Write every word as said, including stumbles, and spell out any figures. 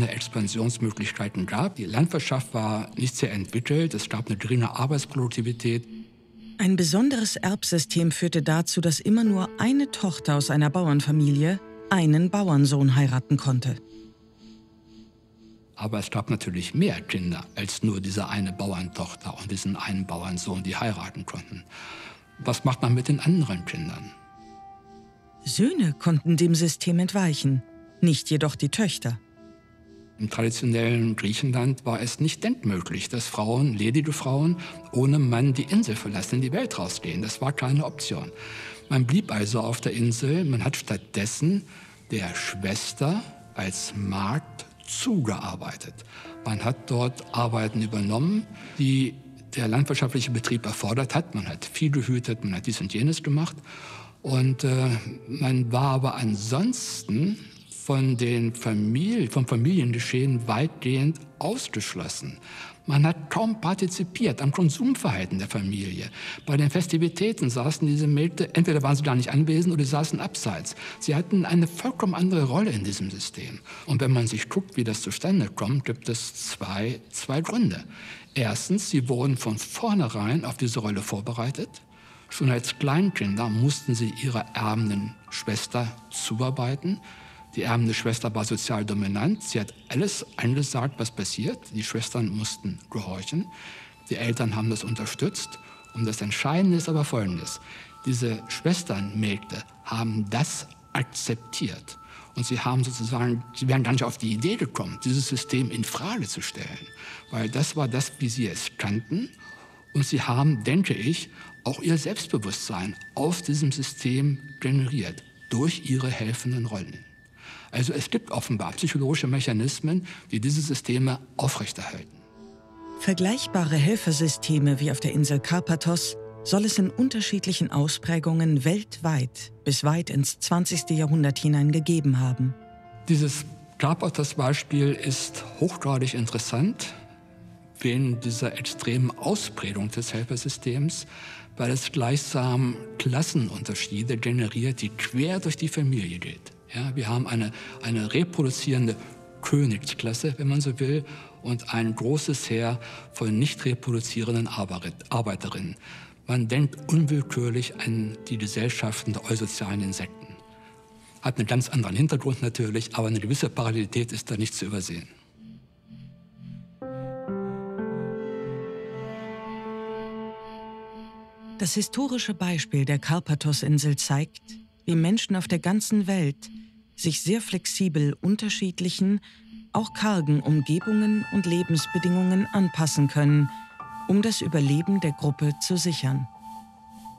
keine Expansionsmöglichkeiten gab. Die Landwirtschaft war nicht sehr entwickelt, es gab eine geringe Arbeitsproduktivität. Ein besonderes Erbsystem führte dazu, dass immer nur eine Tochter aus einer Bauernfamilie einen Bauernsohn heiraten konnte. Aber es gab natürlich mehr Kinder als nur diese eine Bauerntochter und diesen einen Bauernsohn, die heiraten konnten. Was macht man mit den anderen Kindern? Söhne konnten dem System entweichen, nicht jedoch die Töchter. Im traditionellen Griechenland war es nicht denkmöglich, dass Frauen, ledige Frauen, ohne Mann die Insel verlassen, in die Welt rausgehen. Das war keine Option. Man blieb also auf der Insel, man hat stattdessen der Schwester als Magd zugearbeitet. Man hat dort Arbeiten übernommen, die der landwirtschaftliche Betrieb erfordert hat. Man hat Vieh gehütet, man hat dies und jenes gemacht. Und äh, man war aber ansonsten von den Familien, vom Familiengeschehen weitgehend ausgeschlossen. Man hat kaum partizipiert am Konsumverhalten der Familie. Bei den Festivitäten saßen diese Mägde, entweder waren sie gar nicht anwesend oder sie saßen abseits. Sie hatten eine vollkommen andere Rolle in diesem System. Und wenn man sich guckt, wie das zustande kommt, gibt es zwei, zwei Gründe. Erstens, sie wurden von vornherein auf diese Rolle vorbereitet. Schon als Kleinkinder mussten sie ihrer erbenden Schwester zuarbeiten. Die erbende Schwester war sozial dominant. Sie hat alles angesagt, was passiert. Die Schwestern mussten gehorchen. Die Eltern haben das unterstützt. Und das Entscheidende ist aber Folgendes. Diese Schwesternmägde haben das akzeptiert. Und sie haben sozusagen, sie wären gar nicht auf die Idee gekommen, dieses System in Frage zu stellen. Weil das war das, wie sie es kannten. Und sie haben, denke ich, auch ihr Selbstbewusstsein auf diesem System generiert, durch ihre helfenden Rollen. Also es gibt offenbar psychologische Mechanismen, die diese Systeme aufrechterhalten. Vergleichbare Helfersysteme wie auf der Insel Karpathos soll es in unterschiedlichen Ausprägungen weltweit bis weit ins zwanzigste Jahrhundert hinein gegeben haben. Dieses Karpathos-Beispiel ist hochgradig interessant wegen dieser extremen Ausprägung des Helfersystems, weil es gleichsam Klassenunterschiede generiert, die quer durch die Familie geht. Ja, wir haben eine, eine reproduzierende Königsklasse, wenn man so will, und ein großes Heer von nicht reproduzierenden Arbeiterinnen. Man denkt unwillkürlich an die Gesellschaften der eusozialen Insekten. Hat einen ganz anderen Hintergrund natürlich, aber eine gewisse Parallelität ist da nicht zu übersehen. Das historische Beispiel der Karpathosinsel zeigt, wie Menschen auf der ganzen Welt sich sehr flexibel unterschiedlichen, auch kargen Umgebungen und Lebensbedingungen anpassen können, um das Überleben der Gruppe zu sichern.